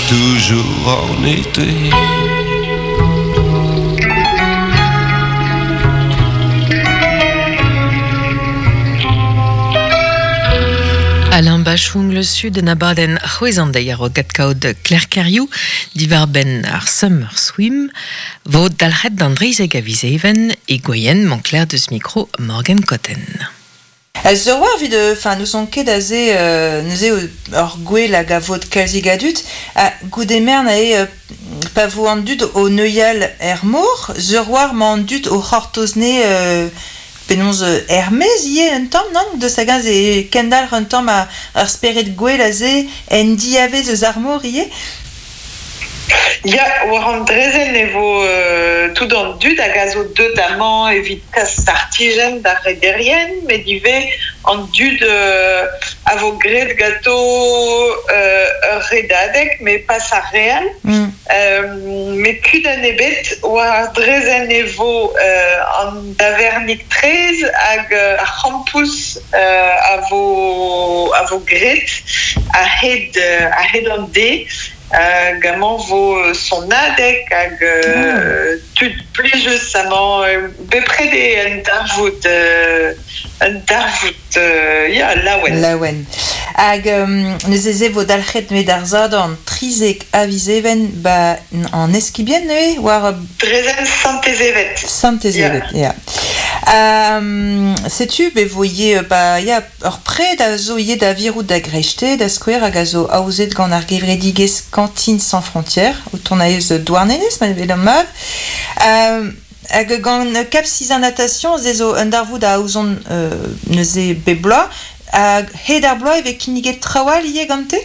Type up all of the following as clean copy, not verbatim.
toujours en été. Alain Bachung, le sud Nabaden Huizandayaro Gatkaud Claire Cariou, Divarben ar Summer Swim, Vaud Dalhet d'Andrés et Gaviseven, et Goyen, mon clair de ce micro, Morgan Cotten. Az ur war vid, nous son ket a ze, neuze ur gwe la gavod kalzigadut, a goudemer na pa vo an dud o neuial mor, ur war ma an dud o c'hortozne penons Hermès ie un tamm, non? De sagaz e kendal un tamm ar speret gwell a ze en diavez eus ar mor ie? Ya, war an drezen evo tout an dud hag a zo deut amañ evit kas artijen da rederien, met ive an dud a vo gret gato ur redadek, met pas ar real. Met kud an ebet war drezen evo an davernik trez hag ar campus a vo gret a hed an de. Gaman vo son adek hag tud plijeus amañ bepred en darvout ya laouen. Hag neuze ze vo dalc'het met ar zad an trizek aviseven ba an eskibien neue war drezen Saint-Ezevet. Saint-Ezevet, ya. Setu be vo ie ba ya ur pred a zo ie da virou da grechete da skouer hag a zo aouzet gant ar gevredigez Cantine sans frontières o tournaez douarnenez ma vel mag hag gant kapsiz an natation ze zo un darvoud a aouzon neuze bebloa hag hed ar bloa evek kiniget trawal ie gante?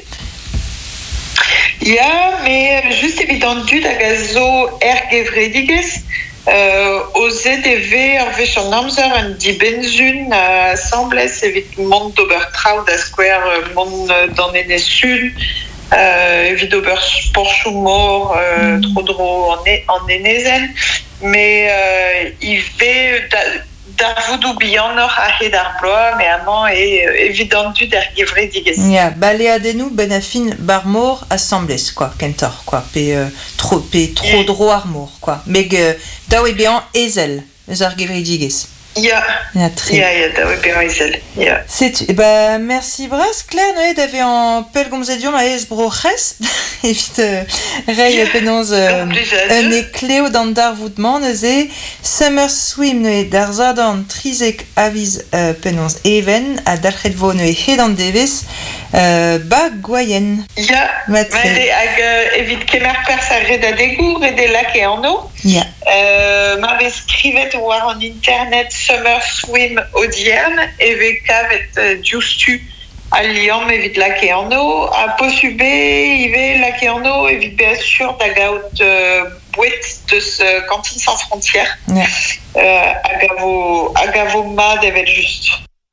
Ya, mais just evit an dud hag a zo gevredigez ozet eve ar vech an amzer un dibenzun semblez evit mont d'ober traoù da skouer mont d'an enez sud evit ober porchou mor tro en enezen, mais ive darvoudou bihanoc'h a hed ar bloa, mais amañ evit an dud gevredigez. Ya, baleadennoù ben a fin bar mor a semblez, quoi, kentor, quoi, tro dro ar mor, quoi. Meg daou e behan ezel, eus ar gevredigez. Ya, daou e behan ezel, ya. Bah, merci bras, Claire, noe d'ave an pel gomzedium a ez broc'hez, evit rei penons un ekleo d'an darvoudman, neuze Summer Swim noe d'ar zad an trizek aviz penons even, a dalc'het vo noe hed an devez, ba goyen. Ya, hag evit kemer pers a red a degou, red e lak e an o. Ya. Ma vez skrivet war an internet Summer Swim odiern, evit kavet justu al liam evit lak e an o, a posube ive lak e an o evit be asur da gaout bouet deus Cantine sans frontières. Hag a vo mad evet just.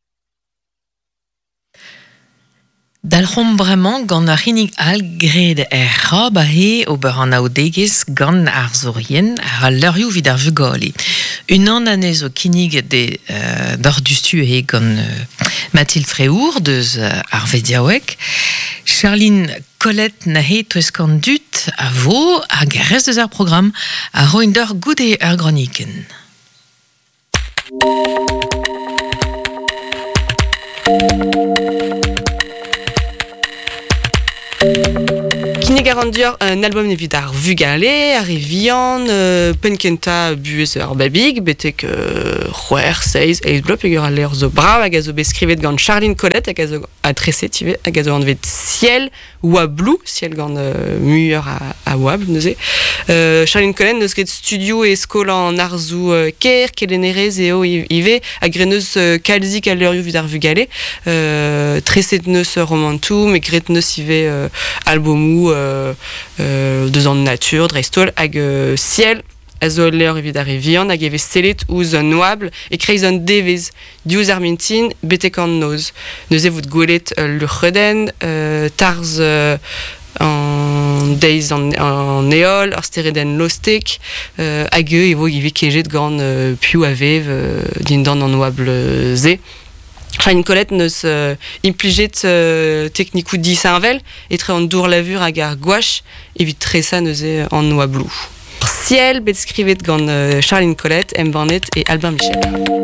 Dalc'hom bremañ gant ar c'hinnig all gred rob a he ober an aodegez gant ar zorien ar leurioù vid ar vugale. Un an anez o kinnig d'ar dustu e gant Mathilde Fréour deus ar vediaouek. Charline Colette na he toueskant dut a vo hag rez deus ar program a roinder goude ar groniken. Kinnig a randur un album evit ar vugale, ar evian, penkenta buez ar babig, betek c'hwer, 16, eiz blop egur a l'er zo brav hag a zo beskrivet gant Charline Colette hag a zo adreset tive hag a zo an vet ciel ou a blou, ciel gant muiur a oab, neuze. Charline Colette neus gret studio e skol an arzou ker, kelenerez eo ive hag greneus kalzik a leurioù vid ar vugale, treset neus romantou, me gret neus ive albomou deus an natur, dreistol, hag ciel, a zo leur evit ar evian, hag eve stelet ouz an oabl, e kreiz an devez, diouz ar mintin, betek an noz. Neuze vout gwelet luc'hreden, tarz an deiz an eol, ar stereden lostek, hag evo ive kejet gant piou a vev, dindan an oabl ze. Charline Colette neus impliget technique ou 10 invel et très en dour lavure à gar gouache evit tressa neuse en noix blue. Ciel bet skrivet gant Charline Colette, M. Barnett et Albin Michel.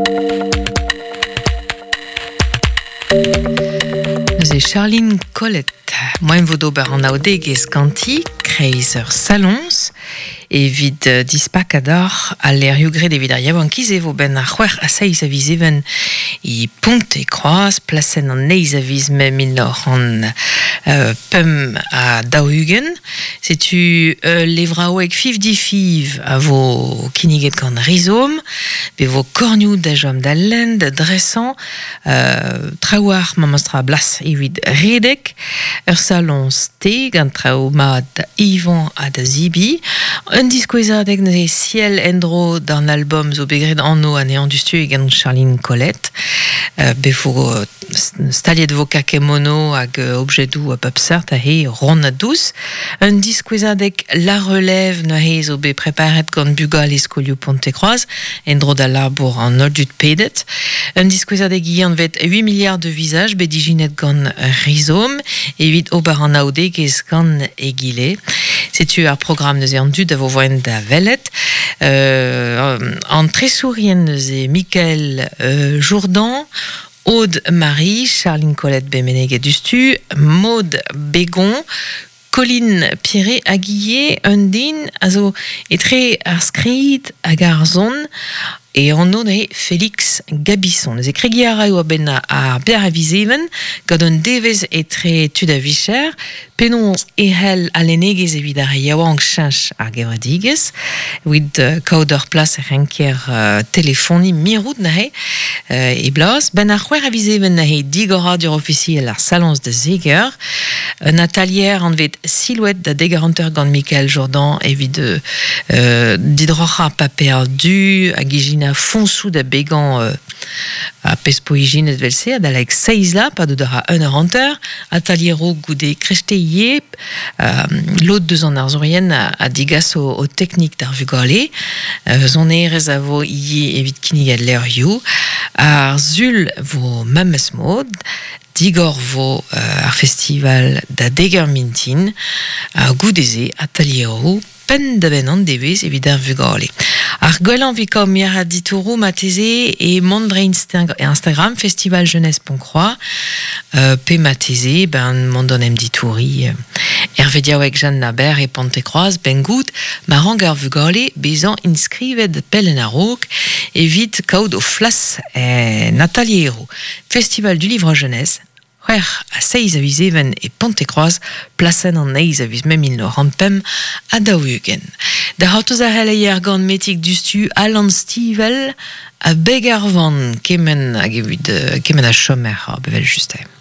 C'est Charline Colette. Moi, je vodo ber an aodegez ganti, kreiser salons, evit dispakador a l'erioù gret evit ar yaouankiz evo ben ar c'hwer a seiz a viz even I pont e kroaz plasen an neiz a viz mem ilor an pem a daouhugen. Setu levraoueg 55 a vo kiniget gant rizom, be vo kornioù da jom da lend dresan traouar mamostra blas evit redek, ur salons te gant traoù mat Yvan a da zibi, un diskouezadeg ne ciel endro d'an album zo begred anno anean du stu gant Charline Colette, be vo staliet vo kakemono hag objedou a pep sart a he ron a dous, un diskouezadeg la relève ne he zo be preparet gant bugal eskolioù Ponte-Croaz, endro da labour an oldud pedet, un diskouezadeg ian vet 8 milliards de visage be dijinet gant rizom, evit ober an aodegez gant egile. C'est un programme de zéandu de vos voyants de Vellet. En très souriant, c'est Michael Jourdan, Aude Marie, Charline Colette Béménégué Dustu, Maude Bégon, Colline Pierre Aguillé, Undine, also, et très inscrit à Garzon. Et on a Félix Gabisson. Les écrits à Raouabena à Biaravizeven, Gadon Devez et très Tudavicher, Penons et Hel à l'Enegez et Vidare Yawang Chanch à Gevradigues, with Kauder Place Renkier téléphonie Miroud Nahe et Blas, Ben Achwer Avizeven Nahe Digora du officiel à Salons de Zeger, un atelier en vet silhouette de dégaranteur gant Michael Jourdan et vide d'hydrocha pas perdu, à Gigina fonsou da began a pespoigine et velse a daleg seizla pa de dara un aranteur ateliero goude kresteier l'autre de zon arzorien a digas au technique d'ar vugale zon erez a vo ie evit kinigad l'erioù ar zul vo mames mod digor vo ar festival da deger mintin a goudeze ateliero pen da ben an devez evit ar vugale. Ar gwelan vi kom miara ditourou mateze e mondre Instagram Festival Jeunesse Poncroix pe mateze ben mondonem ditouri Hervé Diawek Jeanne Naber et Ponte-Croaz ben gout marang ar vugale bezan inscrivet pellen a rok evit kaout o flas Nathalie Hérault. Festival du livre jeunesse a seiz a viz even e Ponte-Croaz plasen an eiz a viz mem il no rampem a daouhugen. Da haotoz a heleier gant metik dustu Alan Stivel a beg ar van kemen a chomer a bevel juste.